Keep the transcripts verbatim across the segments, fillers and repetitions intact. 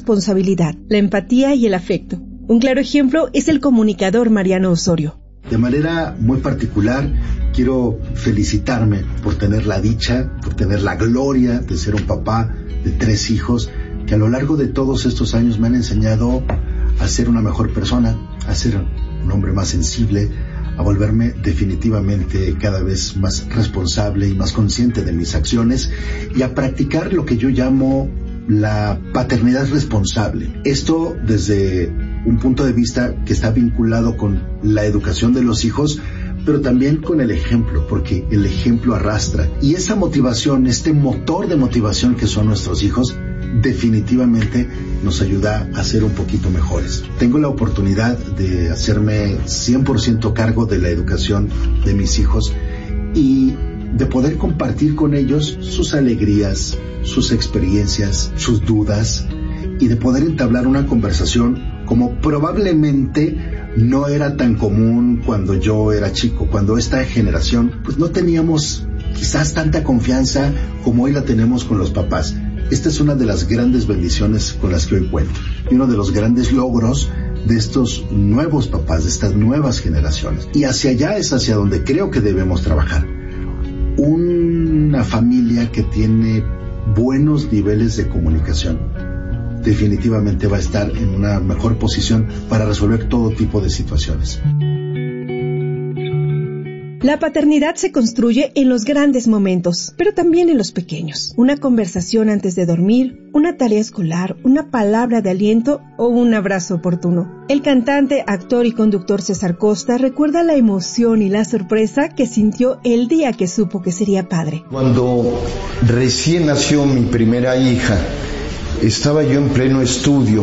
responsabilidad, la empatía y el afecto. Un claro ejemplo es el comunicador Mariano Osorio. De manera muy particular, quiero felicitarme por tener la dicha, por tener la gloria de ser un papá de tres hijos que a lo largo de todos estos años me han enseñado a ser una mejor persona, a ser un hombre más sensible, a volverme definitivamente cada vez más responsable y más consciente de mis acciones y a practicar lo que yo llamo la paternidad responsable. Esto desde un punto de vista que está vinculado con la educación de los hijos, pero también con el ejemplo, porque el ejemplo arrastra. Y esa motivación, este motor de motivación que son nuestros hijos, definitivamente nos ayuda a ser un poquito mejores. Tengo la oportunidad de hacerme cien por ciento cargo de la educación de mis hijos y de poder compartir con ellos sus alegrías, sus experiencias, sus dudas y de poder entablar una conversación como probablemente no era tan común cuando yo era chico, cuando esta generación pues no teníamos quizás tanta confianza como hoy la tenemos con los papás. Esta es una de las grandes bendiciones con las que hoy cuento y uno de los grandes logros de estos nuevos papás, de estas nuevas generaciones. Y hacia allá es hacia donde creo que debemos trabajar. Una familia que tiene buenos niveles de comunicación definitivamente va a estar en una mejor posición para resolver todo tipo de situaciones. La paternidad se construye en los grandes momentos, pero también en los pequeños. Una conversación antes de dormir, una tarea escolar, una palabra de aliento o un abrazo oportuno. El cantante, actor y conductor César Costa recuerda la emoción y la sorpresa que sintió el día que supo que sería padre. Cuando recién nació mi primera hija, estaba yo en pleno estudio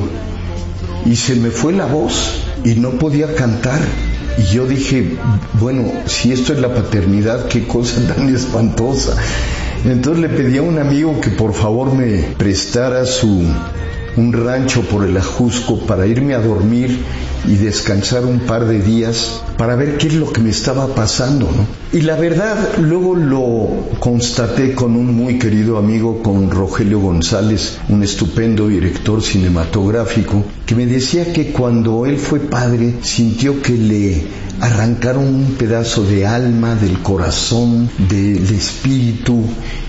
y se me fue la voz y no podía cantar. Y yo dije, bueno, si esto es la paternidad, qué cosa tan espantosa. Entonces le pedí a un amigo que por favor me prestara su un rancho por el Ajusco para irme a dormir y descansar un par de días para ver qué es lo que me estaba pasando, ¿no? Y la verdad, luego lo constaté con un muy querido amigo, con Rogelio González, un estupendo director cinematográfico, que me decía que cuando él fue padre sintió que le arrancaron un pedazo de alma, del corazón, del espíritu,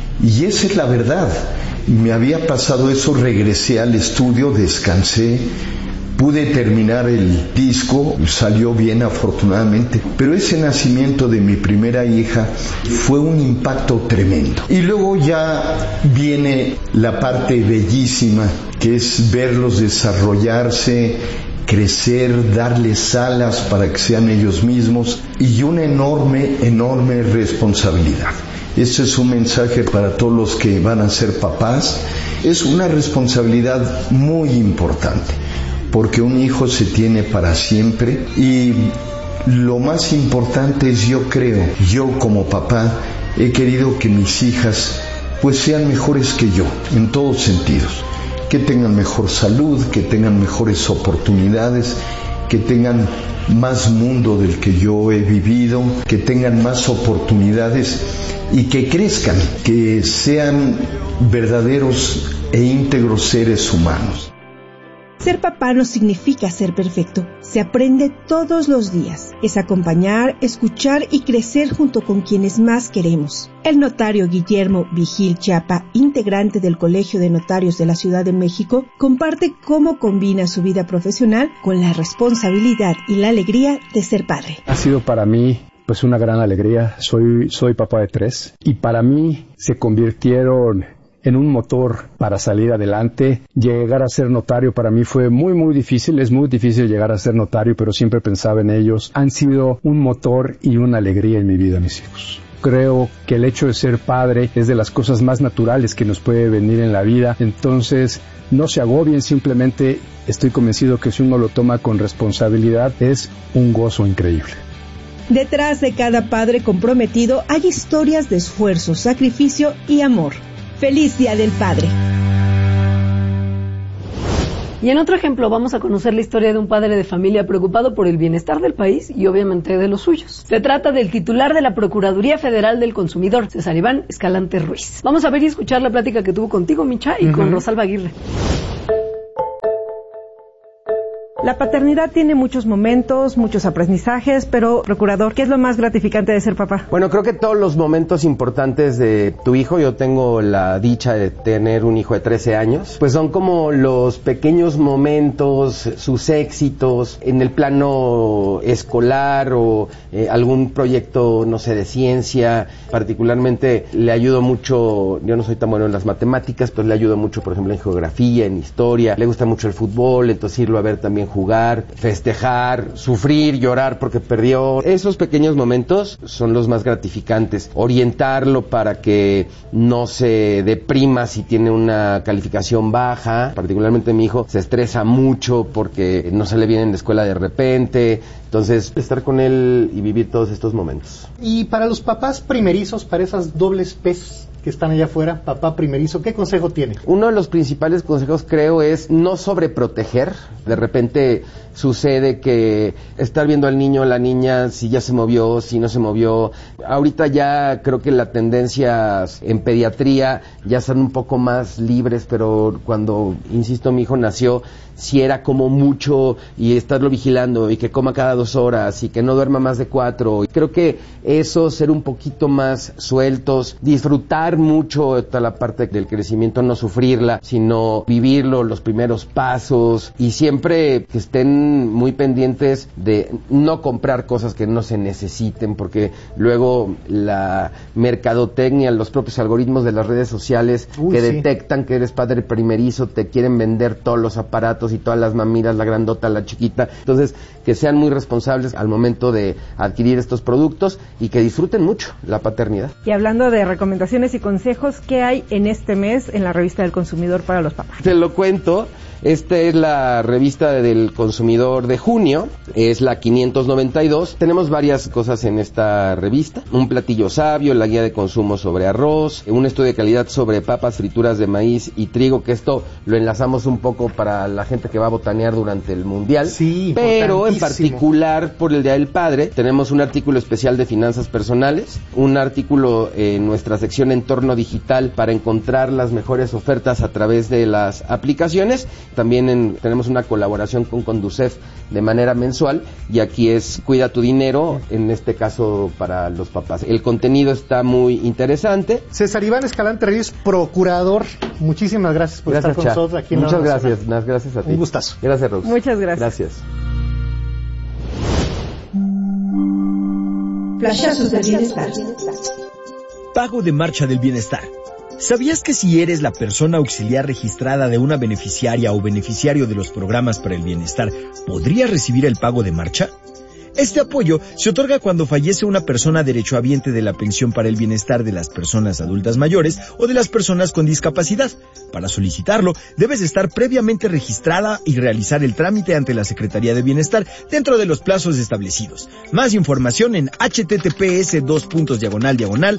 y esa es la verdad. Me había pasado eso, regresé al estudio, descansé, pude terminar el disco, salió bien afortunadamente, pero ese nacimiento de mi primera hija fue un impacto tremendo. Y luego ya viene la parte bellísima, que es verlos desarrollarse, crecer, darles alas para que sean ellos mismos, y una enorme, enorme responsabilidad. Este es un mensaje para todos los que van a ser papás. Es una responsabilidad muy importante, porque un hijo se tiene para siempre y lo más importante es, yo creo, yo como papá he querido que mis hijas pues sean mejores que yo en todos sentidos, que tengan mejor salud, que tengan mejores oportunidades, que tengan más mundo del que yo he vivido, que tengan más oportunidades y que crezcan, que sean verdaderos e íntegros seres humanos. Ser papá no significa ser perfecto. Se aprende todos los días. Es acompañar, escuchar y crecer junto con quienes más queremos. El notario Guillermo Vigil Chiapa, integrante del Colegio de Notarios de la Ciudad de México, comparte cómo combina su vida profesional con la responsabilidad y la alegría de ser padre. Ha sido para mí pues una gran alegría. Soy, soy papá de tres y para mí se convirtieron en un motor para salir adelante. Llegar a ser notario para mí fue muy muy difícil, es muy difícil llegar a ser notario, pero siempre pensaba en ellos. Han sido un motor y una alegría en mi vida, mis hijos. Creo que el hecho de ser padre es de las cosas más naturales que nos puede venir en la vida, entonces no se agobien, simplemente estoy convencido que si uno lo toma con responsabilidad es un gozo increíble. Detrás de cada padre comprometido hay historias de esfuerzo, sacrificio y amor. ¡Feliz Día del Padre! Y en otro ejemplo vamos a conocer la historia de un padre de familia preocupado por el bienestar del país y obviamente de los suyos. Se trata del titular de la Procuraduría Federal del Consumidor, César Iván Escalante Ruiz. Vamos a ver y escuchar la plática que tuvo contigo, Micha, y uh-huh. con Rosalba Aguirre. La paternidad tiene muchos momentos, muchos aprendizajes, pero, procurador, ¿qué es lo más gratificante de ser papá? Bueno, creo que todos los momentos importantes de tu hijo, yo tengo la dicha de tener un hijo de trece años, pues son como los pequeños momentos, sus éxitos en el plano escolar o eh, algún proyecto, no sé, de ciencia. Particularmente le ayudo mucho, yo no soy tan bueno en las matemáticas, pero le ayudo mucho, por ejemplo, en geografía, en historia. Le gusta mucho el fútbol, entonces irlo a ver también jugar, festejar, sufrir, llorar porque perdió. Esos pequeños momentos son los más gratificantes. Orientarlo para que no se deprima si tiene una calificación baja. Particularmente mi hijo se estresa mucho porque no sale bien en la escuela de repente. Entonces, estar con él y vivir todos estos momentos. Y para los papás primerizos, para esas dobles P's que están allá afuera, papá primerizo, ¿qué consejo tiene? Uno de los principales consejos, creo, es no sobreproteger. De repente sucede que estar viendo al niño o la niña, si ya se movió, si no se movió. Ahorita ya creo que la tendencia en pediatría ya están un poco más libres, pero cuando, insisto, mi hijo nació, si era como mucho y estarlo vigilando y que coma cada dos horas y que no duerma más de cuatro. Creo que eso, ser un poquito más sueltos, disfrutar mucho toda la parte del crecimiento, no sufrirla, sino vivirlo, los primeros pasos, y siempre que estén muy pendientes de no comprar cosas que no se necesiten, porque luego la mercadotecnia, los propios algoritmos de las redes sociales Uy, que sí. detectan que eres padre primerizo, te quieren vender todos los aparatos y todas las mamilas, la grandota, la chiquita. Entonces, que sean muy responsables al momento de adquirir estos productos y que disfruten mucho la paternidad. Y hablando de recomendaciones y consejos, ¿qué hay en este mes en la revista del consumidor para los papás? Te lo cuento. Esta es la revista del consumidor de junio, es la quinientos noventa y dos. Tenemos varias cosas en esta revista: un platillo sabio, la guía de consumo sobre arroz, un estudio de calidad sobre papas frituras de maíz y trigo, que esto lo enlazamos un poco para la gente que va a botanear durante el mundial. Sí, pero en particular por el Día del Padre tenemos un artículo especial de finanzas personales, un artículo en nuestra sección entorno digital para encontrar las mejores ofertas a través de las aplicaciones. También en, tenemos una colaboración con Conducef de manera mensual, y aquí es Cuida tu dinero, en este caso para los papás. El contenido está muy interesante. César Iván Escalante Reyes, procurador, muchísimas gracias por gracias, estar con Cha. nosotros aquí en Muchas la gracias, Nacional. Gracias a ti. Un gustazo. Gracias, Rose. Muchas gracias. Gracias. Flashazos del bienestar. Pago de marcha del bienestar. ¿Sabías que si eres la persona auxiliar registrada de una beneficiaria o beneficiario de los programas para el bienestar, podrías recibir el pago de marcha? Este apoyo se otorga cuando fallece una persona derechohabiente de la pensión para el bienestar de las personas adultas mayores o de las personas con discapacidad. Para solicitarlo, debes estar previamente registrada y realizar el trámite ante la Secretaría de Bienestar dentro de los plazos establecidos. Más información en https dos puntos diagonal diagonal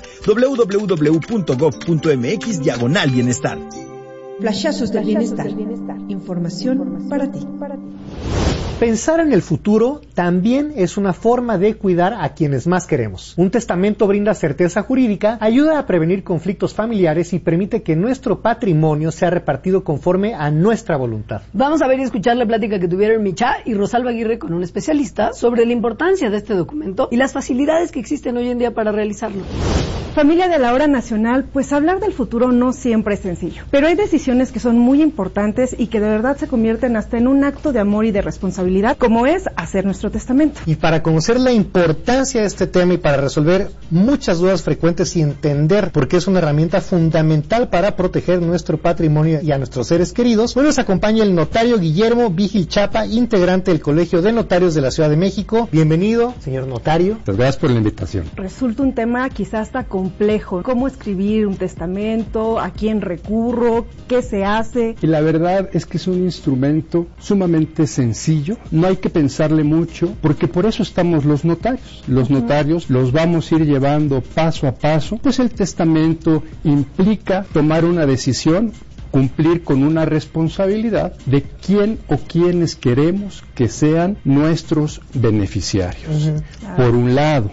www.gov.mx diagonal bienestar. Flashazos del bienestar. Información para ti. Pensar en el futuro también es una forma de cuidar a quienes más queremos. Un testamento brinda certeza jurídica, ayuda a prevenir conflictos familiares y permite que nuestro patrimonio sea repartido conforme a nuestra voluntad. Vamos a ver y escuchar la plática que tuvieron Micha y Rosalba Aguirre con un especialista sobre la importancia de este documento y las facilidades que existen hoy en día para realizarlo. Familia de la Hora Nacional, pues hablar del futuro no siempre es sencillo, pero hay decisiones que son muy importantes y que de verdad se convierten hasta en un acto de amor y de responsabilidad, como es hacer nuestro testamento. Y para conocer la importancia de este tema y para resolver muchas dudas frecuentes y entender por qué es una herramienta fundamental para proteger nuestro patrimonio y a nuestros seres queridos, hoy nos acompaña el notario Guillermo Vigil Chapa, integrante del Colegio de Notarios de la Ciudad de México. Bienvenido, señor notario. Muchas gracias por la invitación. Resulta un tema quizás hasta complejo. ¿Cómo escribir un testamento? ¿A quién recurro? ¿Qué se hace? Y la verdad es que es un instrumento sumamente sencillo. No hay que pensarle mucho, porque por eso estamos los notarios. Los notarios los vamos a ir llevando paso a paso. Pues el testamento implica tomar una decisión, cumplir con una responsabilidad de quién o quiénes queremos que sean nuestros beneficiarios. Uh-huh. Por un lado.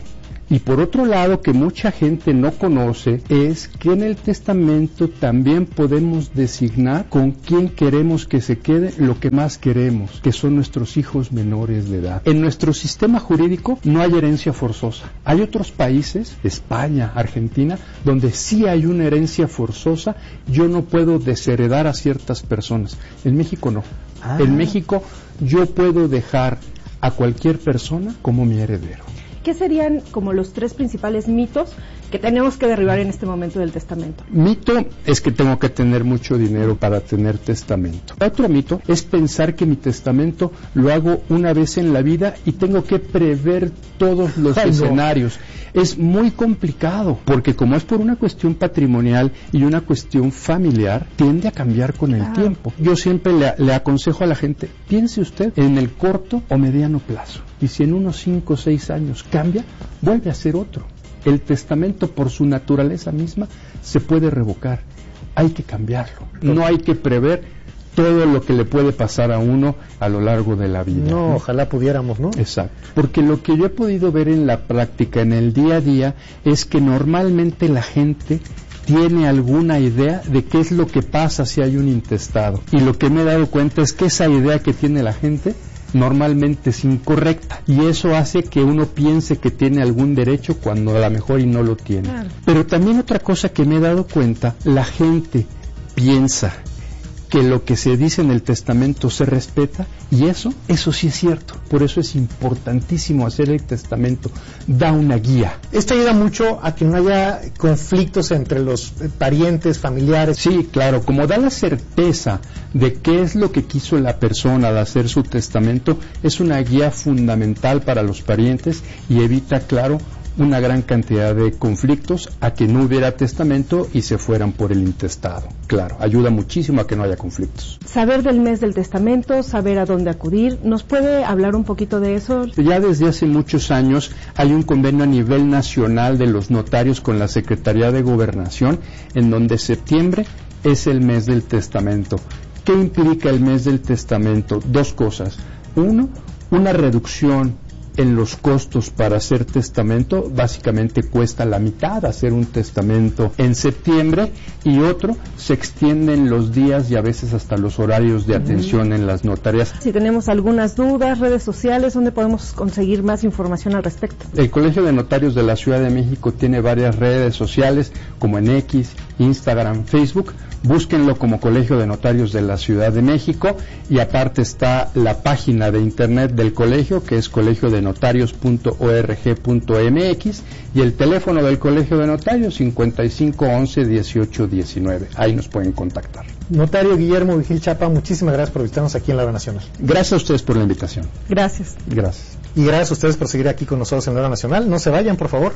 Y por otro lado, que mucha gente no conoce, es que en el testamento también podemos designar con quién queremos que se quede lo que más queremos, que son nuestros hijos menores de edad. En nuestro sistema jurídico no hay herencia forzosa. Hay otros países, España, Argentina, donde sí hay una herencia forzosa. Yo no puedo desheredar a ciertas personas. En México no. Ah. En México yo puedo dejar a cualquier persona como mi heredero. ¿Qué serían como los tres principales mitos que tenemos que derribar en este momento del testamento? Mito es que tengo que tener mucho dinero para tener testamento. Otro mito es pensar que mi testamento lo hago una vez en la vida y tengo que prever todos los Ay, escenarios. No. Es muy complicado, porque como es por una cuestión patrimonial y una cuestión familiar, tiende a cambiar con el ah. tiempo. Yo siempre le, le aconsejo a la gente, piense usted en el corto o mediano plazo. Y si en unos cinco o seis años cambia, vuelve a ser otro. El testamento, por su naturaleza misma, se puede revocar. Hay que cambiarlo. No hay que prever todo lo que le puede pasar a uno a lo largo de la vida. No, ojalá pudiéramos, ¿no? Exacto. Porque lo que yo he podido ver en la práctica, en el día a día, es que normalmente la gente tiene alguna idea de qué es lo que pasa si hay un intestado. Y lo que me he dado cuenta es que esa idea que tiene la gente normalmente es incorrecta, y eso hace que uno piense que tiene algún derecho cuando a lo mejor y no lo tiene. Claro. Pero también otra cosa que me he dado cuenta, la gente piensa que lo que se dice en el testamento se respeta, y eso, eso sí es cierto. Por eso es importantísimo hacer el testamento, da una guía. Esto ayuda mucho a que no haya conflictos entre los parientes, familiares. Sí, claro, como da la certeza de qué es lo que quiso la persona al hacer su testamento, es una guía fundamental para los parientes y evita, claro, una gran cantidad de conflictos a que no hubiera testamento y se fueran por el intestado. Claro, ayuda muchísimo a que no haya conflictos. Saber del mes del testamento, saber a dónde acudir, ¿nos puede hablar un poquito de eso? Ya desde hace muchos años hay un convenio a nivel nacional de los notarios con la Secretaría de Gobernación, en donde septiembre es el mes del testamento. ¿Qué implica el mes del testamento? Dos cosas. Uno, una reducción en los costos para hacer testamento. Básicamente cuesta la mitad hacer un testamento en septiembre, y otro, se extienden los días y a veces hasta los horarios de atención en las notarías. Si tenemos algunas dudas, redes sociales, ¿dónde podemos conseguir más información al respecto? El Colegio de Notarios de la Ciudad de México tiene varias redes sociales, como en X, Instagram, Facebook. Búsquenlo como Colegio de Notarios de la Ciudad de México, y aparte está la página de internet del colegio, que es colegio de notarios punto org punto m x, y el teléfono del Colegio de Notarios cincuenta y cinco once dieciocho diecinueve. Ahí nos pueden contactar. Notario Guillermo Vigil Chapa, muchísimas gracias por visitarnos aquí en la Hora Nacional. Gracias a ustedes por la invitación. Gracias. Gracias. Y gracias a ustedes por seguir aquí con nosotros en la Hora Nacional. No se vayan, por favor.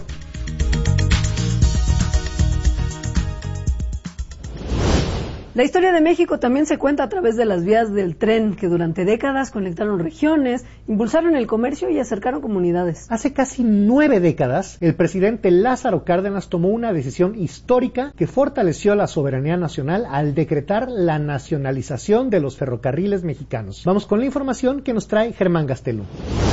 La historia de México también se cuenta a través de las vías del tren, que durante décadas conectaron regiones, impulsaron el comercio y acercaron comunidades. Hace casi nueve décadas, el presidente Lázaro Cárdenas tomó una decisión histórica que fortaleció la soberanía nacional al decretar la nacionalización de los ferrocarriles mexicanos. Vamos con la información que nos trae Germán Gastelum.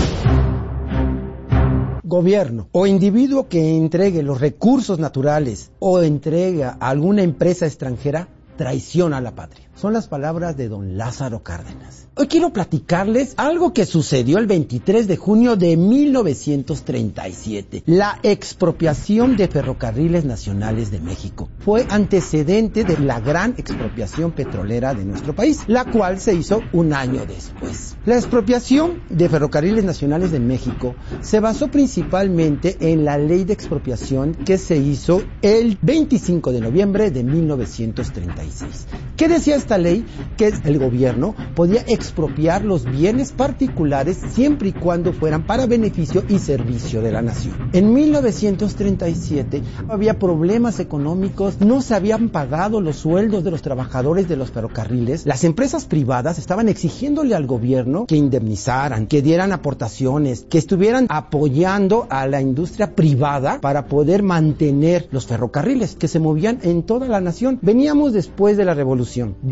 Gobierno o individuo que entregue los recursos naturales o entrega a alguna empresa extranjera traiciona a la patria. Son las palabras de don Lázaro Cárdenas. Hoy quiero platicarles algo que sucedió el veintitrés de junio de mil novecientos treinta y siete. La expropiación de Ferrocarriles Nacionales de México fue antecedente de la gran expropiación petrolera de nuestro país, la cual se hizo un año después. La expropiación de Ferrocarriles Nacionales de México se basó principalmente en la ley de expropiación que se hizo el veinticinco de noviembre de mil novecientos treinta y seis. ¿Qué decía esta ley? Que el gobierno podía expropiar los bienes particulares siempre y cuando fueran para beneficio y servicio de la nación. En mil novecientos treinta y siete había problemas económicos, no se habían pagado los sueldos de los trabajadores de los ferrocarriles. Las empresas privadas estaban exigiéndole al gobierno que indemnizaran, que dieran aportaciones, que estuvieran apoyando a la industria privada para poder mantener los ferrocarriles que se movían en toda la nación. Veníamos después de la revolución.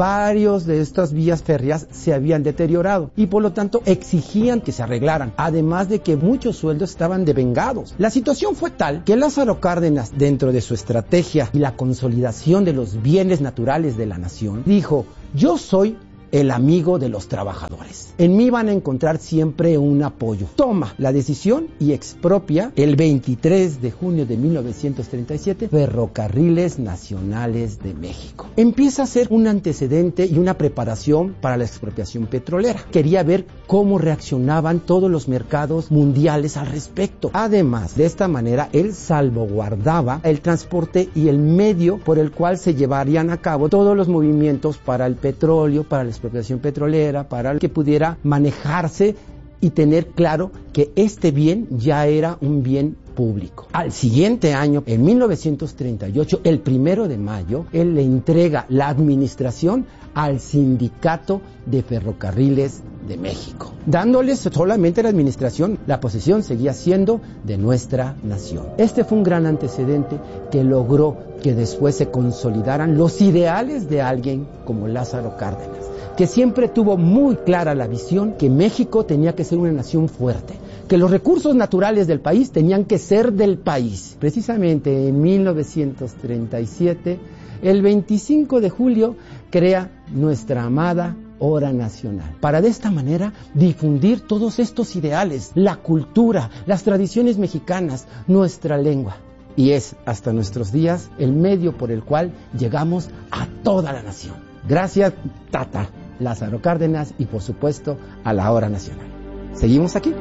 varios de estas vías férreas se habían deteriorado y por lo tanto exigían que se arreglaran, además de que muchos sueldos estaban devengados. La situación fue tal que Lázaro Cárdenas, dentro de su estrategia y la consolidación de los bienes naturales de la nación, dijo: yo soy el amigo de los trabajadores. En mí van a encontrar siempre un apoyo. Toma la decisión y expropia el veintitrés de junio de mil novecientos treinta y siete Ferrocarriles Nacionales de México. Empieza a ser un antecedente y una preparación para la expropiación petrolera. Quería ver cómo reaccionaban todos los mercados mundiales al respecto. Además, de esta manera, él salvaguardaba el transporte y el medio por el cual se llevarían a cabo todos los movimientos para el petróleo, para la expropiación petrolera, para que pudiera manejarse y tener claro que este bien ya era un bien público. Al siguiente año, en mil novecientos treinta y ocho, el primero de mayo, él le entrega la administración al Sindicato de Ferrocarriles de México, dándoles solamente la administración. La posesión seguía siendo de nuestra nación. Este fue un gran antecedente que logró que después se consolidaran los ideales de alguien como Lázaro Cárdenas, que siempre tuvo muy clara la visión que México tenía que ser una nación fuerte, que los recursos naturales del país tenían que ser del país. Precisamente en mil novecientos treinta y siete, el veinticinco de julio, crea nuestra amada Hora Nacional, para de esta manera difundir todos estos ideales, la cultura, las tradiciones mexicanas, nuestra lengua. Y es hasta nuestros días el medio por el cual llegamos a toda la nación. Gracias, Tata Lázaro Cárdenas, y por supuesto a la Hora Nacional. ¿Seguimos aquí?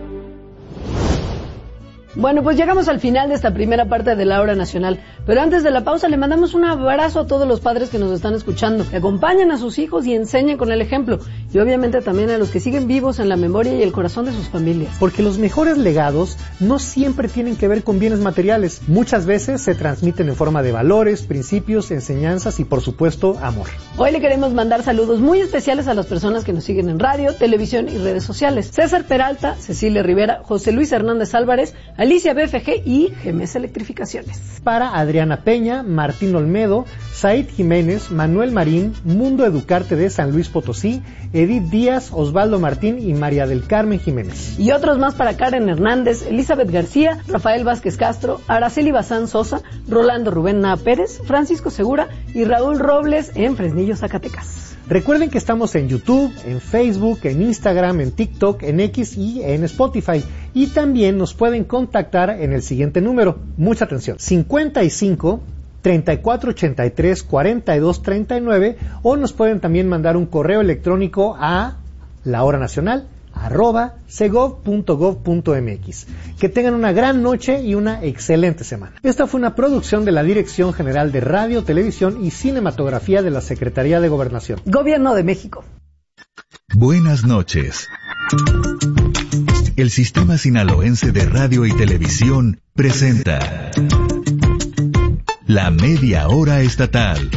Bueno, pues llegamos al final de esta primera parte de la Hora Nacional, pero antes de la pausa le mandamos un abrazo a todos los padres que nos están escuchando, que acompañen a sus hijos y enseñen con el ejemplo, y obviamente también a los que siguen vivos en la memoria y el corazón de sus familias. Porque los mejores legados no siempre tienen que ver con bienes materiales, muchas veces se transmiten en forma de valores, principios, enseñanzas y por supuesto amor. Hoy le queremos mandar saludos muy especiales a las personas que nos siguen en radio, televisión y redes sociales: César Peralta, Cecilia Rivera, José Luis Hernández Álvarez, Alicia B F G y G M S Electrificaciones. Para Adriana Peña, Martín Olmedo, Said Jiménez, Manuel Marín, Mundo Educarte de San Luis Potosí, Edith Díaz, Osvaldo Martín y María del Carmen Jiménez. Y otros más para Karen Hernández, Elizabeth García, Rafael Vázquez Castro, Araceli Bazán Sosa, Rolando Rubén Naa Pérez, Francisco Segura y Raúl Robles en Fresnillo, Zacatecas. Recuerden que estamos en YouTube, en Facebook, en Instagram, en TikTok, en X y en Spotify. Y también nos pueden contactar en el siguiente número. Mucha atención: cincuenta y cinco, treinta y cuatro ochenta y tres, cuarenta y dos treinta y nueve, o nos pueden también mandar un correo electrónico a lahoranacional arroba segov punto gov punto mx. Que tengan una gran noche y una excelente semana. Esta fue una producción de la Dirección General de Radio, Televisión y Cinematografía de la Secretaría de Gobernación, Gobierno de México. Buenas noches. El Sistema Sinaloense de Radio y Televisión presenta La Media Hora Estatal.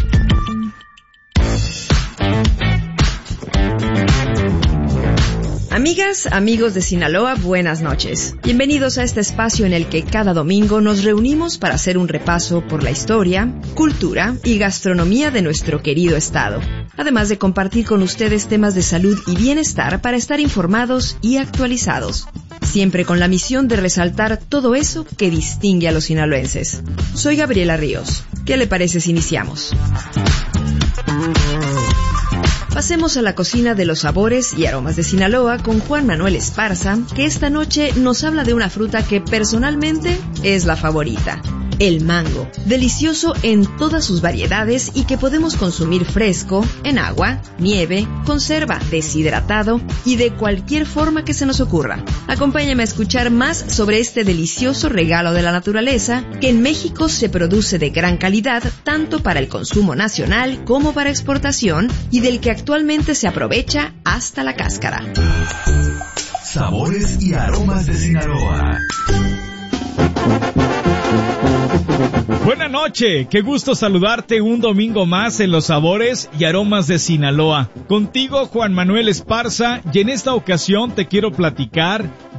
Amigas, amigos de Sinaloa, buenas noches. Bienvenidos a este espacio en el que cada domingo nos reunimos para hacer un repaso por la historia, cultura y gastronomía de nuestro querido estado, además de compartir con ustedes temas de salud y bienestar para estar informados y actualizados, siempre con la misión de resaltar todo eso que distingue a los sinaloenses. Soy Gabriela Ríos. ¿Qué le parece si iniciamos? Pasemos a la cocina de los sabores y aromas de Sinaloa con Juan Manuel Esparza, que esta noche nos habla de una fruta que personalmente es la favorita: el mango, delicioso en todas sus variedades y que podemos consumir fresco, en agua, nieve, conserva, deshidratado y de cualquier forma que se nos ocurra. Acompáñame a escuchar más sobre este delicioso regalo de la naturaleza que en México se produce de gran calidad tanto para el consumo nacional como para exportación y del que actualmente se aprovecha hasta la cáscara. Sabores y aromas de Sinaloa. Buenas noches, qué gusto saludarte un domingo más en los sabores y aromas de Sinaloa. Contigo, Juan Manuel Esparza, y en esta ocasión te quiero platicar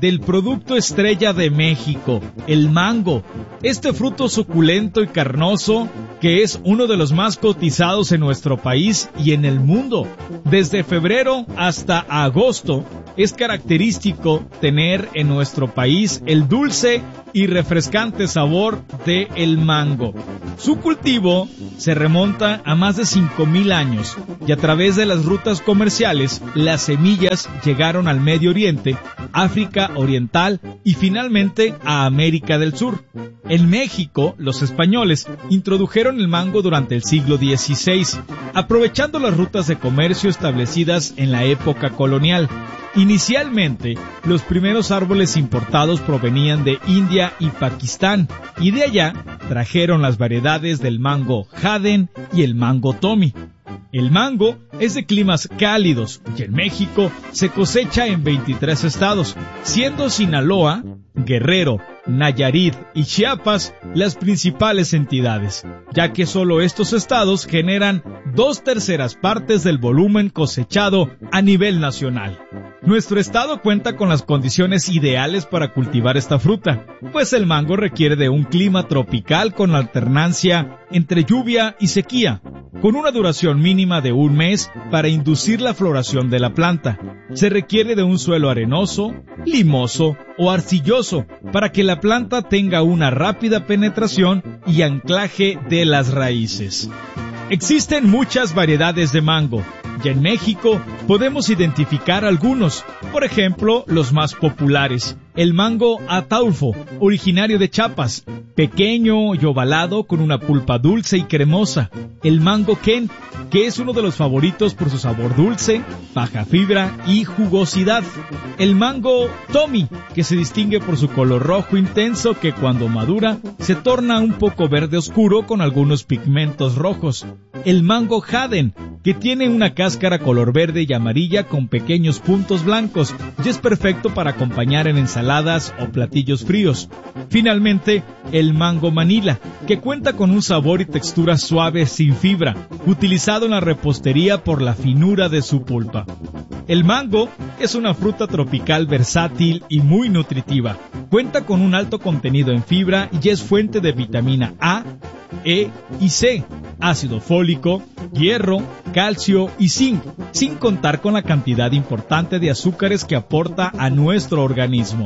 del producto estrella de México, el mango. Este fruto suculento y carnoso que es uno de los más cotizados en nuestro país y en el mundo. Desde febrero hasta agosto es característico tener en nuestro país el dulce y refrescante sabor de el mango. Su cultivo se remonta a más de cinco mil años y a través de las rutas comerciales las semillas llegaron al Medio Oriente, África Oriental y finalmente a América del Sur. En México, los españoles introdujeron el mango durante el siglo dieciséis, aprovechando las rutas de comercio establecidas en la época colonial. Inicialmente, los primeros árboles importados provenían de India y Pakistán, y de allá trajeron las variedades del mango Haden y el mango Tommy. El mango es de climas cálidos y en México se cosecha en veintitrés estados, siendo Sinaloa, Guerrero, Nayarit y Chiapas las principales entidades, ya que solo estos estados generan dos terceras partes del volumen cosechado a nivel nacional. Nuestro estado cuenta con las condiciones ideales para cultivar esta fruta, pues el mango requiere de un clima tropical con alternancia entre lluvia y sequía, con una duración mínima de un mes para inducir la floración de la planta. Se requiere de un suelo arenoso, limoso o arcilloso para que la planta tenga una rápida penetración y anclaje de las raíces. Existen muchas variedades de mango, y en México podemos identificar algunos, por ejemplo, los más populares. El mango Ataulfo, originario de Chiapas, pequeño y ovalado con una pulpa dulce y cremosa. El mango Ken, que es uno de los favoritos por su sabor dulce, baja fibra y jugosidad. El mango Tommy, que se distingue por su color rojo intenso que cuando madura se torna un poco verde oscuro con algunos pigmentos rojos. El mango Haden, que tiene una cáscara color verde y amarilla con pequeños puntos blancos y es perfecto para acompañar en ensaladas o platillos fríos. Finalmente, el mango Manila, que cuenta con un sabor y textura suave sin fibra, utilizado en la repostería por la finura de su pulpa. El mango es una fruta tropical versátil y muy nutritiva. Cuenta con un alto contenido en fibra y es fuente de vitamina A, E y C, ácido fólico, hierro, calcio y zinc, sin contar con la cantidad importante de azúcares que aporta a nuestro organismo.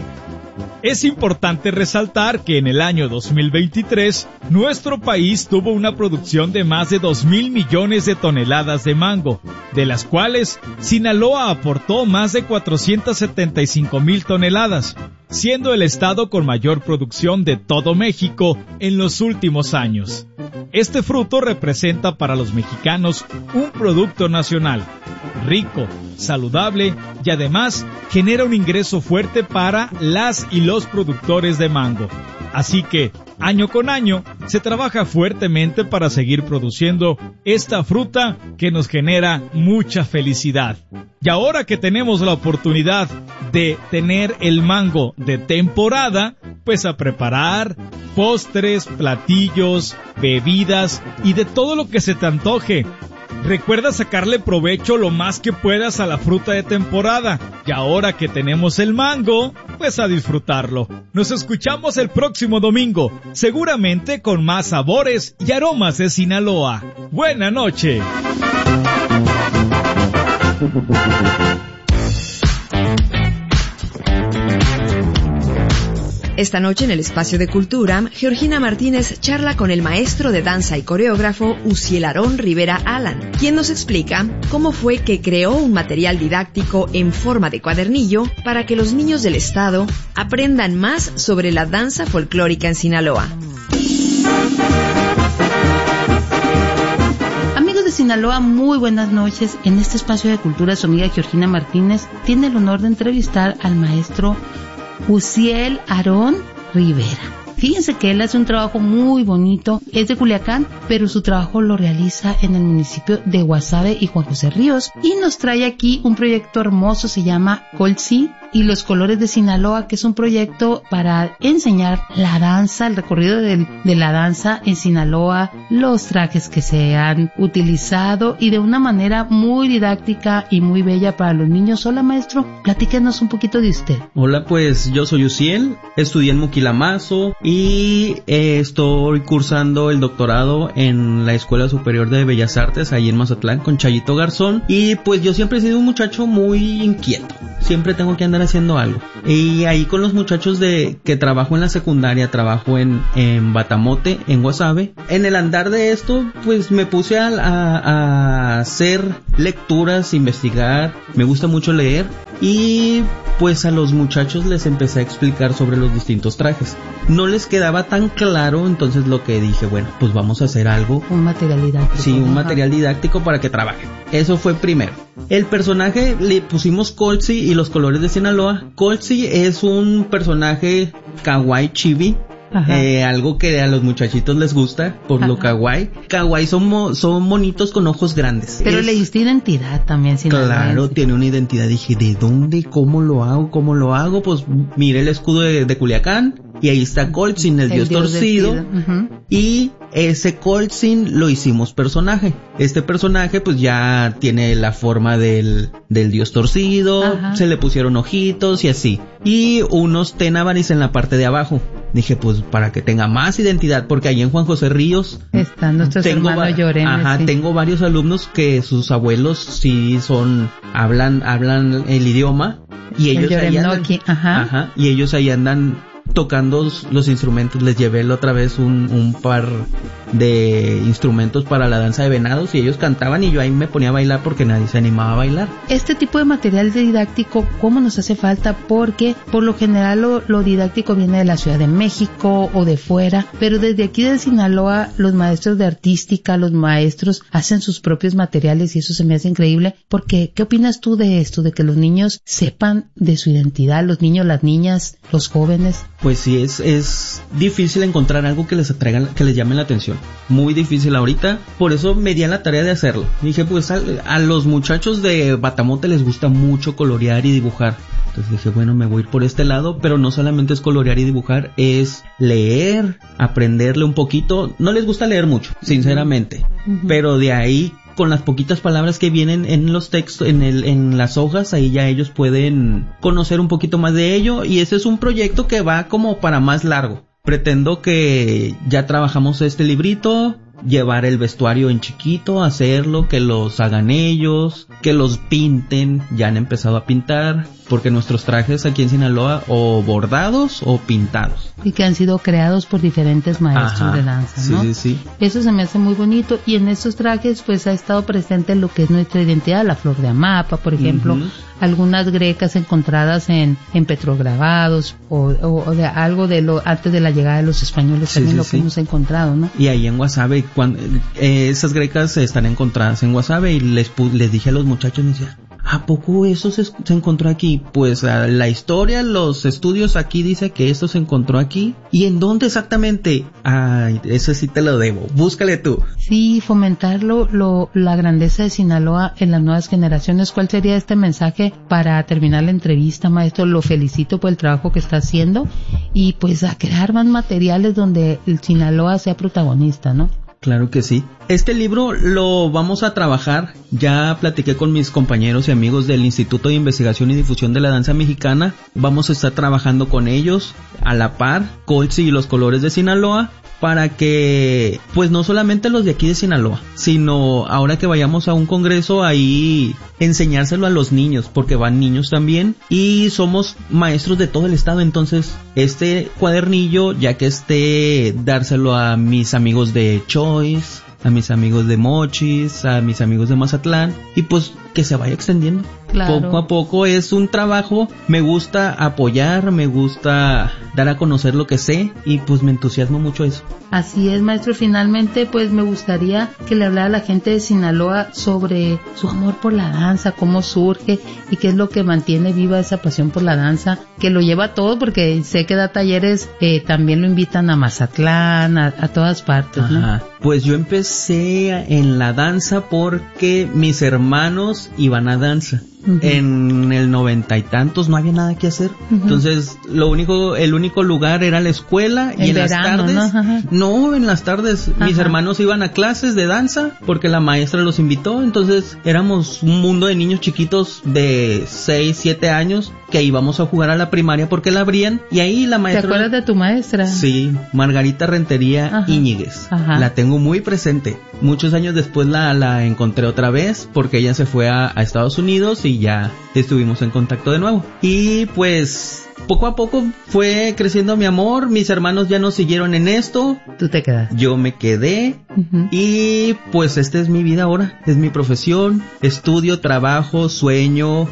Es importante resaltar que en el año dos mil veintitrés, nuestro país tuvo una producción de más de dos mil millones de toneladas de mango, de las cuales Sinaloa aportó más de cuatrocientas setenta y cinco mil toneladas, siendo el estado con mayor producción de todo México en los últimos años. Este fruto representa para los mexicanos un producto nacional, rico, saludable y además genera un ingreso fuerte para las y los productores de mango. Así que, año con año, se trabaja fuertemente para seguir produciendo esta fruta que nos genera mucha felicidad. Y ahora que tenemos la oportunidad de tener el mango de temporada, pues a preparar postres, platillos, bebidas y de todo lo que se te antoje. Recuerda sacarle provecho lo más que puedas a la fruta de temporada. Y ahora que tenemos el mango, pues a disfrutarlo. Nos escuchamos el próximo domingo, seguramente con más sabores y aromas de Sinaloa. ¡Buena noche! Esta noche en el Espacio de Cultura, Georgina Martínez charla con el maestro de danza y coreógrafo Uziel Aarón Rivera Alan, quien nos explica cómo fue que creó un material didáctico en forma de cuadernillo para que los niños del estado aprendan más sobre la danza folclórica en Sinaloa. Amigos de Sinaloa, muy buenas noches. En este Espacio de Cultura, su amiga Georgina Martínez tiene el honor de entrevistar al maestro Uziel Aarón Rivera. Fíjense que él hace un trabajo muy bonito, es de Culiacán, pero su trabajo lo realiza en el municipio de Guasave y Juan José Ríos, y nos trae aquí un proyecto hermoso, se llama Colsi y los colores de Sinaloa, que es un proyecto para enseñar la danza, el recorrido de, de la danza en Sinaloa, los trajes que se han utilizado y de una manera muy didáctica y muy bella para los niños. Hola maestro, platíquenos un poquito de usted. Hola, pues yo soy Uciel, estudié en Muquilamazo y eh, estoy cursando el doctorado en la Escuela Superior de Bellas Artes ahí en Mazatlán con Chayito Garzón, y pues yo siempre he sido un muchacho muy inquieto, siempre tengo que andar haciendo algo, y ahí con los muchachos de que trabajo en la secundaria, trabajo en, en Batamote, en Guasave, en el andar de esto pues me puse a, a, a hacer lecturas, investigar, me gusta mucho leer, y pues a los muchachos les empecé a explicar sobre los distintos trajes. No les quedaba tan claro, entonces lo que dije, bueno, pues vamos a hacer algo. Un material didáctico. Sí, un Ajá. material didáctico para que trabajen. Eso fue primero. El personaje le pusimos Colsi y los colores de Sinaloa. Colsi es un personaje kawaii chibi. Eh, algo que a los muchachitos les gusta por Ajá. lo kawaii. Kawaii son, mo- son monitos con ojos grandes. Pero es... le diste identidad también, sinaloense. Claro, tiene una identidad. Dije, ¿de dónde? ¿Cómo lo hago? ¿Cómo lo hago? Pues mire el escudo de, de Culiacán y ahí está Colsin, el, el dios, dios torcido. Uh-huh. Y ese Colsin lo hicimos personaje. Este personaje pues ya tiene la forma del, del dios torcido. Ajá. Se le pusieron ojitos y así. Y unos tenabaris en la parte de abajo. Dije, pues para que tenga más identidad, porque ahí en Juan José Ríos están nuestros hermanos va- Llorenes. Ajá, sí. Tengo varios alumnos que sus abuelos sí son, hablan, hablan el idioma y ellos ahí andan, ajá. Ajá, y ellos ahí andan tocando los instrumentos. Les llevé la otra vez un, un par de instrumentos para la danza de venados y ellos cantaban y yo ahí me ponía a bailar porque nadie se animaba a bailar. Este tipo de material didáctico, ¿cómo nos hace falta? Porque por lo general lo, lo didáctico viene de la Ciudad de México o de fuera, pero desde aquí de Sinaloa los maestros de artística, los maestros hacen sus propios materiales y eso se me hace increíble. Porque, ¿qué opinas tú de esto? De que los niños sepan de su identidad, los niños, las niñas, los jóvenes. Pues sí, es, es difícil encontrar algo que les atraiga, que les llame la atención. Muy difícil ahorita, por eso me di a la tarea de hacerlo. Dije, pues a, a los muchachos de Batamote les gusta mucho colorear y dibujar. Entonces dije, bueno, me voy a ir por este lado, pero no solamente es colorear y dibujar, es leer, aprenderle un poquito. No les gusta leer mucho, sinceramente, uh-huh. pero de ahí, con las poquitas palabras que vienen en los textos, en el, en las hojas, ahí ya ellos pueden conocer un poquito más de ello, y ese es un proyecto que va como para más largo. Pretendo que ya trabajamos este librito, llevar el vestuario en chiquito, hacerlo, que los hagan ellos, que los pinten, ya han empezado a pintar, porque nuestros trajes aquí en Sinaloa o bordados o pintados. Y que han sido creados por diferentes maestros Ajá, de danza, ¿no? Sí, sí, sí. Eso se me hace muy bonito, y en estos trajes pues ha estado presente lo que es nuestra identidad, la flor de Amapa, por ejemplo, uh-huh. algunas grecas encontradas en, en petrograbados o, o, o de algo de lo antes de la llegada de los españoles, sí, también sí, lo sí. que hemos encontrado, ¿no? Y ahí en Guasave, cuando, eh, esas grecas están encontradas en Guasave, y les, les dije a los muchachos, me decía, ¿a poco eso se, se encontró aquí? Pues uh, la historia, los estudios aquí dice que esto se encontró aquí. ¿Y en dónde exactamente? Ay, eso sí te lo debo, búscale tú. Sí, fomentar lo, lo, la grandeza de Sinaloa en las nuevas generaciones. ¿Cuál sería este mensaje para terminar la entrevista, maestro? Lo felicito por el trabajo que está haciendo, y pues a crear más materiales donde el Sinaloa sea protagonista, ¿no? Claro que sí. Este libro lo vamos a trabajar, ya platiqué con mis compañeros y amigos del Instituto de Investigación y Difusión de la Danza Mexicana, vamos a estar trabajando con ellos a la par, Colsi y los colores de Sinaloa, para que pues no solamente los de aquí de Sinaloa, sino ahora que vayamos a un congreso ahí enseñárselo a los niños, porque van niños también y somos maestros de todo el estado. Entonces este cuadernillo, ya que esté, dárselo a mis amigos de Choice, a mis amigos de Mochis, a mis amigos de Mazatlán, y pues que se vaya extendiendo. Claro. Poco a poco es un trabajo, me gusta apoyar, me gusta dar a conocer lo que sé y pues me entusiasma mucho eso. Así es, maestro. Finalmente, pues me gustaría que le hablara a la gente de Sinaloa sobre su amor por la danza, cómo surge y qué es lo que mantiene viva esa pasión por la danza, que lo lleva a todo, porque sé que da talleres, eh, también lo invitan a Mazatlán, a, a todas partes, ¿no? Ajá. Pues yo empecé en la danza porque mis hermanos iban a danza. Uh-huh. En el noventa y tantos no había nada que hacer. Uh-huh. Entonces, lo único, el único lugar era la escuela y en verano, las tardes. ¿no? Ajá. No, en las tardes Ajá. mis hermanos iban a clases de danza porque la maestra los invitó. Entonces, éramos un mundo de niños chiquitos de seis, siete años que íbamos a jugar a la primaria porque la abrían y ahí la maestra. ¿Te acuerdas de tu maestra? Sí, Margarita Rentería Ajá. Íñiguez. Ajá. La tengo muy presente. Muchos años después la, la encontré otra vez porque ella se fue a, a Estados Unidos y ya estuvimos en contacto de nuevo. Y pues poco a poco fue creciendo mi amor, mis hermanos ya no siguieron en esto. Tú te quedaste. Yo me quedé uh-huh. y pues esta es mi vida ahora, es mi profesión, estudio, trabajo, sueño,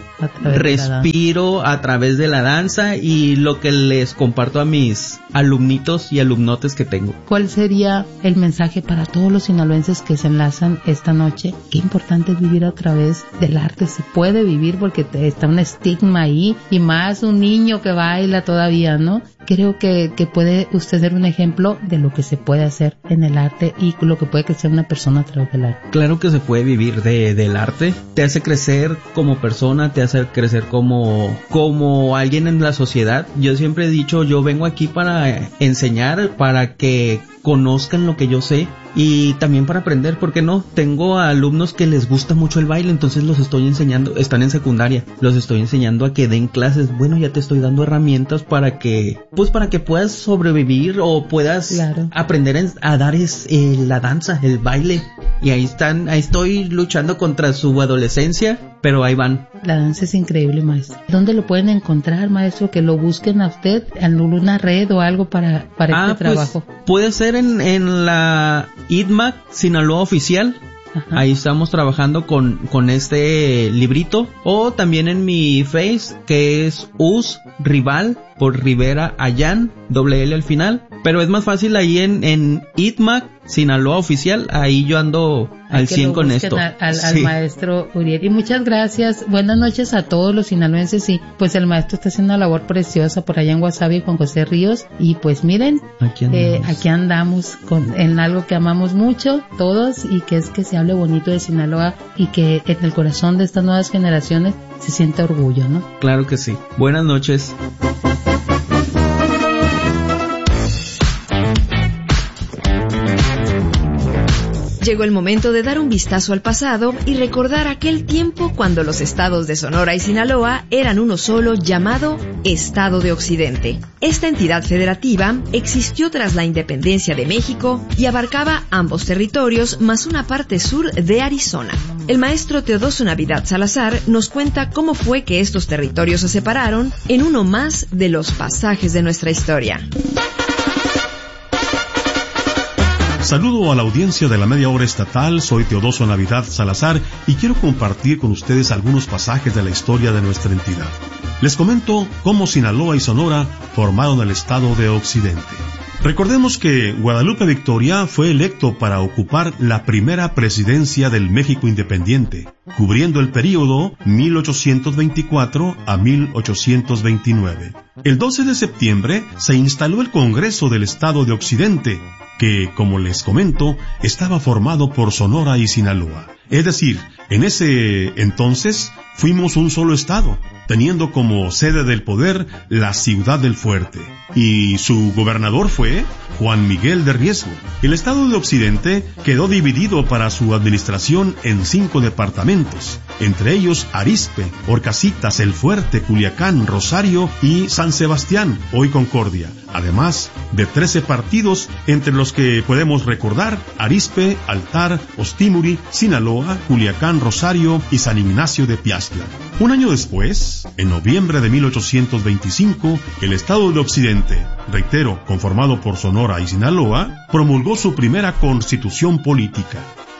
respiro a través de la danza y lo que les comparto a mis alumnitos y alumnotes que tengo. ¿Cuál sería el mensaje para todos los sinaloenses que se enlazan esta noche? Qué importante es vivir a través del arte, se puede vivir porque está un estigma ahí y más un niño que baila todavía, ¿no? Creo que, que puede usted ser un ejemplo de lo que se puede hacer en el arte y lo que puede crecer una persona a través del arte. Claro que se puede vivir de, del arte, te hace crecer como persona, te hace crecer como, como alguien en la sociedad. Yo siempre he dicho, yo vengo aquí para enseñar, para que conozcan lo que yo sé y también para aprender, ¿por qué no? Tengo alumnos que les gusta mucho el baile, entonces los estoy enseñando, están en secundaria, los estoy enseñando a que den clases. Bueno, ya te estoy dando herramientas para que, pues para que puedas sobrevivir o puedas claro. aprender a dar es, eh, la danza, el baile. Y ahí están, ahí estoy luchando contra su adolescencia, pero ahí van. La danza es increíble, maestro. ¿Dónde lo pueden encontrar, maestro? Que lo busquen a usted en una red o algo para, para ah, este trabajo. Pues, puede ser en, en la I D M A C Sinaloa Oficial. Ajá. Ahí estamos trabajando con, con este librito. O también en mi Face, que es U S Rival por Rivera Allán, doble L al final. Pero es más fácil ahí en, en I D M A C Sinaloa Oficial, ahí yo ando al cien con esto. Al, al, sí. al maestro Uriel. Y muchas gracias, buenas noches a todos los sinaloenses. Y pues el maestro está haciendo una labor preciosa por allá en Guasave con José Ríos. Y pues miren, aquí andamos, eh, aquí andamos con, en algo que amamos mucho todos y que es que se hable bonito de Sinaloa y que en el corazón de estas nuevas generaciones se siente orgullo, ¿no? Claro que sí. Buenas noches. Llegó el momento de dar un vistazo al pasado y recordar aquel tiempo cuando los estados de Sonora y Sinaloa eran uno solo llamado Estado de Occidente. Esta entidad federativa existió tras la independencia de México y abarcaba ambos territorios más una parte sur de Arizona. El maestro Teodosio Navidad Salazar nos cuenta cómo fue que estos territorios se separaron en uno más de los pasajes de nuestra historia. Saludo a la audiencia de la Media Hora Estatal, soy Teodosio Navidad Salazar y quiero compartir con ustedes algunos pasajes de la historia de nuestra entidad. Les comento cómo Sinaloa y Sonora formaron el Estado de Occidente. Recordemos que Guadalupe Victoria fue electo para ocupar la primera presidencia del México independiente, cubriendo el período mil ochocientos veinticuatro a mil ochocientos veintinueve. El doce de septiembre se instaló el Congreso del Estado de Occidente, que, como les comento, estaba formado por Sonora y Sinaloa. Es decir, en ese entonces fuimos un solo estado, teniendo como sede del poder la Ciudad del Fuerte, y su gobernador fue Juan Miguel de Riesgo. El estado de Occidente quedó dividido para su administración en cinco departamentos, entre ellos Arizpe, Horcasitas, El Fuerte, Culiacán, Rosario y San Sebastián, hoy Concordia, además de trece partidos, entre los que podemos recordar Arizpe, Altar, Ostimuri, Sinaloa, Culiacán, Rosario y San Ignacio de Piastla. Un año después, en noviembre de mil ochocientos veinticinco, el Estado de Occidente, reitero, conformado por Sonora y Sinaloa, promulgó su primera constitución política.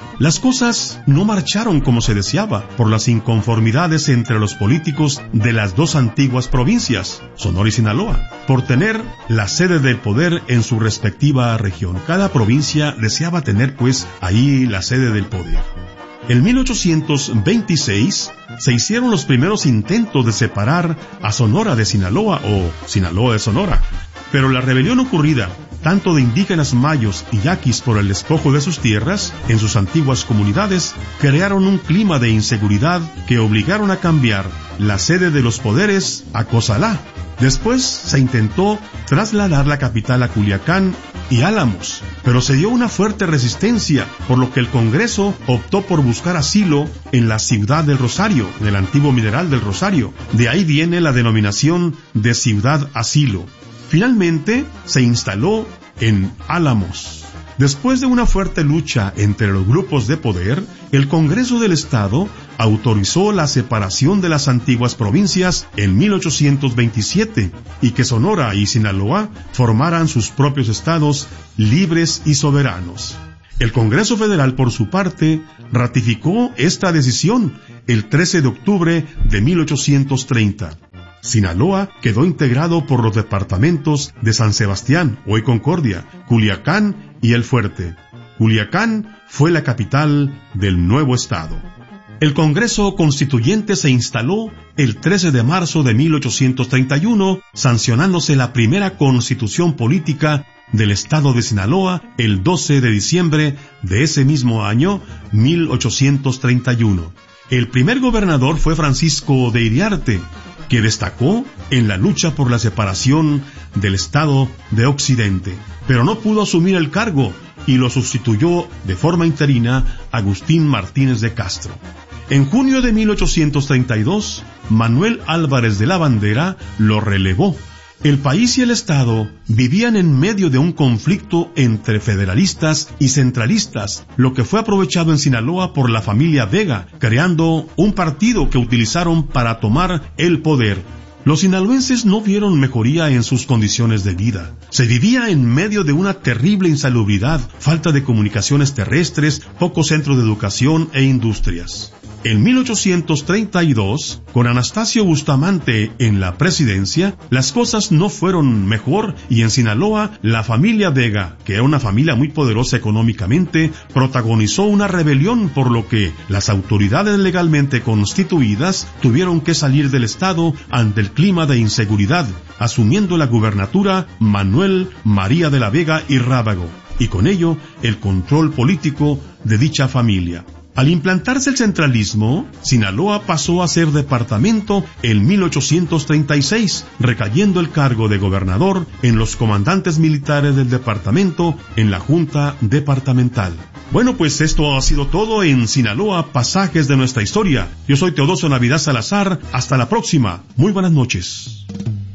Las cosas no marcharon como se deseaba por las inconformidades entre los políticos de las dos antiguas provincias, Sonora y Sinaloa, por tener la sede del poder en su respectiva región. Cada provincia deseaba tener pues ahí la sede del poder. En mil ochocientos veintiséis se hicieron los primeros intentos de separar a Sonora de Sinaloa o Sinaloa de Sonora, pero la rebelión ocurrida tanto de indígenas mayos y yaquis por el despojo de sus tierras en sus antiguas comunidades crearon un clima de inseguridad que obligaron a cambiar la sede de los poderes a Cozalá. Después se intentó trasladar la capital a Culiacán y Álamos, pero se dio una fuerte resistencia, por lo que el Congreso optó por buscar asilo en la ciudad del Rosario, en el antiguo Mineral del Rosario. De ahí viene la denominación de ciudad asilo. Finalmente se instaló en Álamos. Después de una fuerte lucha entre los grupos de poder, el Congreso del Estado autorizó la separación de las antiguas provincias en mil ochocientos veintisiete y que Sonora y Sinaloa formaran sus propios estados libres y soberanos. El Congreso Federal, por su parte, ratificó esta decisión el trece de octubre de mil ochocientos treinta. Sinaloa quedó integrado por los departamentos de San Sebastián, hoy Concordia, Culiacán y El Fuerte. Culiacán fue la capital del nuevo estado. El Congreso Constituyente se instaló el trece de marzo de mil ochocientos treinta y uno, sancionándose la primera constitución política del estado de Sinaloa el doce de diciembre de ese mismo año, mil ochocientos treinta y uno. El primer gobernador fue Francisco de Iriarte, que destacó en la lucha por la separación del estado de Occidente, pero no pudo asumir el cargo y lo sustituyó de forma interina Agustín Martínez de Castro. En junio de mil ochocientos treinta y dos, Manuel Álvarez de la Bandera lo relevó. El país y el Estado vivían en medio de un conflicto entre federalistas y centralistas, lo que fue aprovechado en Sinaloa por la familia Vega, creando un partido que utilizaron para tomar el poder. Los sinaloenses no vieron mejoría en sus condiciones de vida. Se vivía en medio de una terrible insalubridad, falta de comunicaciones terrestres, pocos centros de educación e industrias. En mil ochocientos treinta y dos, con Anastasio Bustamante en la presidencia, las cosas no fueron mejor y en Sinaloa, la familia Vega, que era una familia muy poderosa económicamente, protagonizó una rebelión por lo que las autoridades legalmente constituidas tuvieron que salir del estado ante el clima de inseguridad, asumiendo la gubernatura Manuel María de la Vega y Rábago, y con ello el control político de dicha familia. Al implantarse el centralismo, Sinaloa pasó a ser departamento en mil ochocientos treinta y seis, recayendo el cargo de gobernador en los comandantes militares del departamento en la Junta Departamental. Bueno, pues esto ha sido todo en Sinaloa, pasajes de nuestra historia. Yo soy Teodosio Navidad Salazar. Hasta la próxima. Muy buenas noches.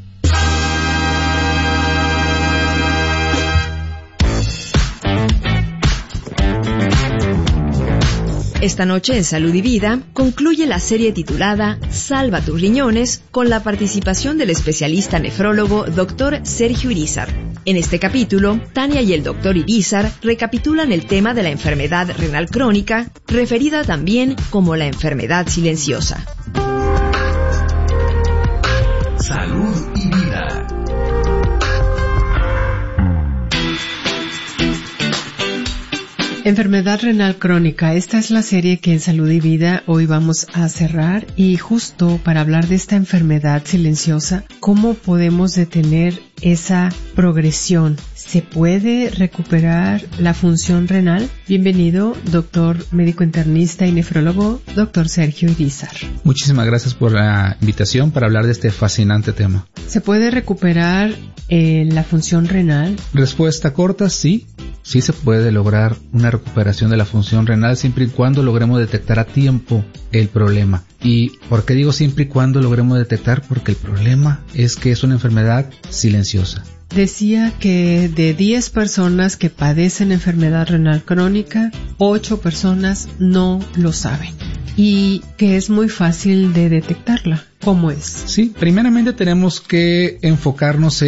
Esta noche en Salud y Vida concluye la serie titulada Salva tus riñones con la participación del especialista nefrólogo doctor Sergio Irizar. En este capítulo, Tania y el doctor Irizar recapitulan el tema de la enfermedad renal crónica, referida también como la enfermedad silenciosa. Salud y Vida. Enfermedad renal crónica. Esta es la serie que en Salud y Vida hoy vamos a cerrar, y justo para hablar de esta enfermedad silenciosa, ¿cómo podemos detener esa progresión? ¿Se puede recuperar la función renal? Bienvenido, doctor médico internista y nefrólogo, doctor Sergio Irizar. Muchísimas gracias por la invitación para hablar de este fascinante tema. ¿Se puede recuperar eh, la función renal? Respuesta corta, sí. Sí se puede lograr una recuperación de la función renal siempre y cuando logremos detectar a tiempo el problema. ¿Y por qué digo siempre y cuando logremos detectar? Porque el problema es que es una enfermedad silenciosa. Decía que de diez personas que padecen enfermedad renal crónica, ocho personas no lo saben, y que es muy fácil de detectarla. ¿Cómo es? Sí, primeramente tenemos que enfocarnos en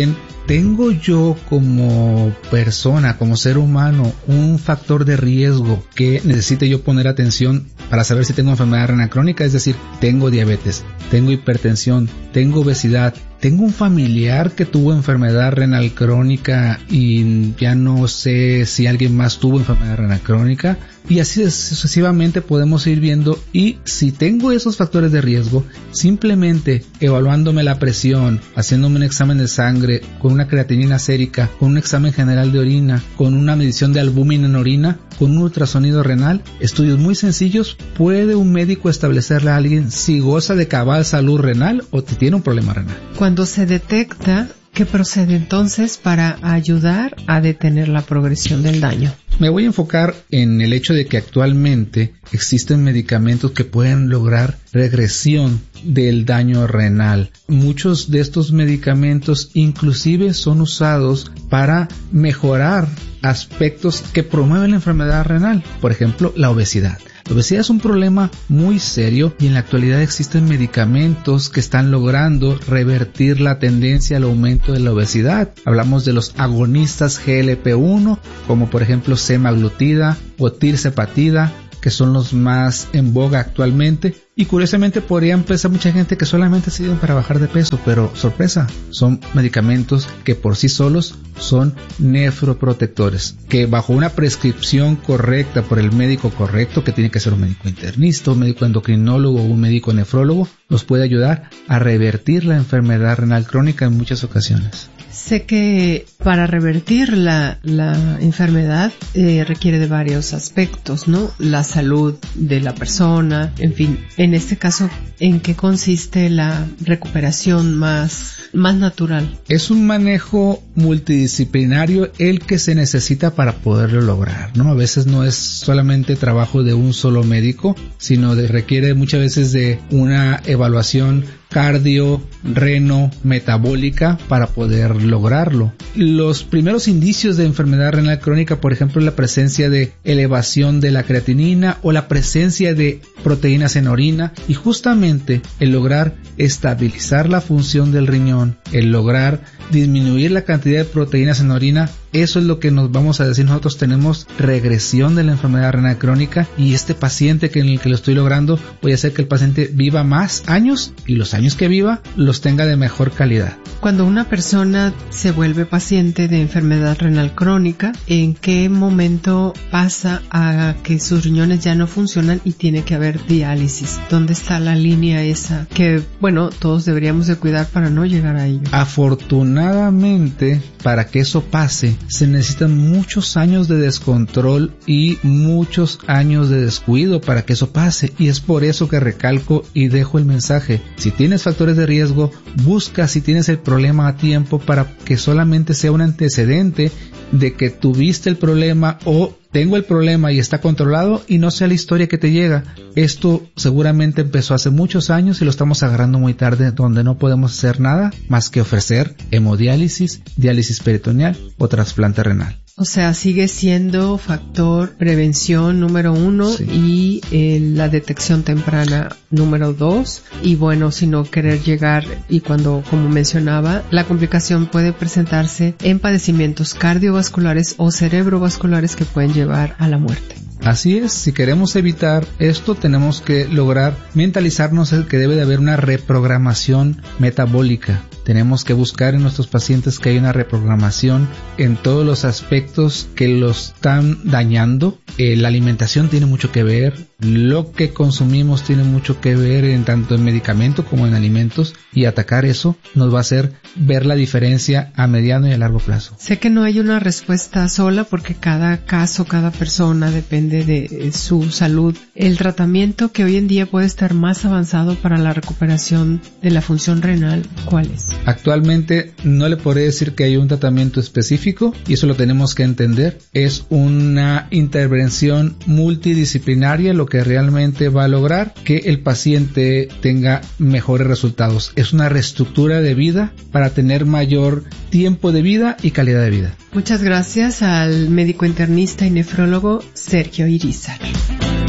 ¿tengo yo como persona, como ser humano, un factor de riesgo que necesite yo poner atención para saber si tengo enfermedad renal crónica? Es decir, tengo diabetes, tengo hipertensión, tengo obesidad, tengo un familiar que tuvo enfermedad renal crónica y ya no sé si alguien más tuvo enfermedad renal crónica, y así sucesivamente podemos ir viendo. Y si tengo esos factores de riesgo, simplemente evaluándome la presión, haciéndome un examen de sangre con una creatinina sérica, con un examen general de orina, con una medición de albúmina en orina, con un ultrasonido renal, estudios muy sencillos, puede un médico establecerle a alguien si goza de cabal salud renal o si tiene un problema renal. Cuando se detecta, ¿qué procede entonces para ayudar a detener la progresión del daño? Me voy a enfocar en el hecho de que actualmente existen medicamentos que pueden lograr regresión del daño renal. Muchos de estos medicamentos inclusive son usados para mejorar aspectos que promueven la enfermedad renal, por ejemplo, la obesidad. La obesidad es un problema muy serio y en la actualidad existen medicamentos que están logrando revertir la tendencia al aumento de la obesidad. Hablamos de los agonistas G L P uno, como por ejemplo semaglutida o tirzepatida, que son los más en boga actualmente. Y curiosamente podrían pensar mucha gente que solamente sirven para bajar de peso, pero sorpresa, son medicamentos que por sí solos son nefroprotectores, que bajo una prescripción correcta por el médico correcto, que tiene que ser un médico internista, un médico endocrinólogo o un médico nefrólogo, nos puede ayudar a revertir la enfermedad renal crónica en muchas ocasiones. Sé que para revertir la, la enfermedad eh, requiere de varios aspectos, ¿no? La salud de la persona, en fin. En este caso, ¿en qué consiste la recuperación más, más natural? Es un manejo multidisciplinario el que se necesita para poderlo lograr, ¿no? A veces no es solamente trabajo de un solo médico, sino de, requiere muchas veces de una evaluación cardio, reno, metabólica para poder lograrlo. Los primeros indicios de enfermedad renal crónica, por ejemplo, la presencia de elevación de la creatinina o la presencia de proteínas en orina, y justamente el lograr estabilizar la función del riñón, el lograr disminuir la cantidad de proteínas en orina, eso es lo que nos vamos a decir nosotros, tenemos regresión de la enfermedad renal crónica, y este paciente que en el que lo estoy logrando, voy a hacer que el paciente viva más años y los años que viva los tenga de mejor calidad. Cuando una persona se vuelve paciente de enfermedad renal crónica, ¿en qué momento pasa a que sus riñones ya no funcionan y tiene que haber diálisis? ¿Dónde está la línea esa que, bueno, todos deberíamos de cuidar para no llegar a ello? Afortunadamente, para que eso pase, se necesitan muchos años de descontrol y muchos años de descuido para que eso pase, y es por eso que recalco y dejo el mensaje: si tienes factores de riesgo, busca si tienes el problema a tiempo para que solamente sea un antecedente de que tuviste el problema o tengo el problema y está controlado, y no sea la historia que te llega. Esto seguramente empezó hace muchos años y lo estamos agarrando muy tarde, donde no podemos hacer nada más que ofrecer hemodiálisis, diálisis peritoneal o trasplante renal. O sea, sigue siendo factor prevención número uno, sí, y eh, la detección temprana número dos. Y bueno, si no querer llegar, y cuando, como mencionaba, la complicación puede presentarse en padecimientos cardiovasculares o cerebrovasculares que pueden llevar a la muerte. Así es, si queremos evitar esto, tenemos que lograr mentalizarnos el que debe de haber una reprogramación metabólica. Tenemos que buscar en nuestros pacientes que hay una reprogramación en todos los aspectos que los están dañando. Eh, la alimentación tiene mucho que ver, lo que consumimos tiene mucho que ver en tanto en medicamento como en alimentos, y atacar eso nos va a hacer ver la diferencia a mediano y a largo plazo. Sé que no hay una respuesta sola porque cada caso, cada persona depende de su salud. El tratamiento que hoy en día puede estar más avanzado para la recuperación de la función renal, ¿cuál es? Actualmente no le podré decir que hay un tratamiento específico, y eso lo tenemos que entender. Es una intervención multidisciplinaria lo que realmente va a lograr que el paciente tenga mejores resultados. Es una reestructura de vida para tener mayor tiempo de vida y calidad de vida. Muchas gracias al médico internista y nefrólogo Sergio Irizar.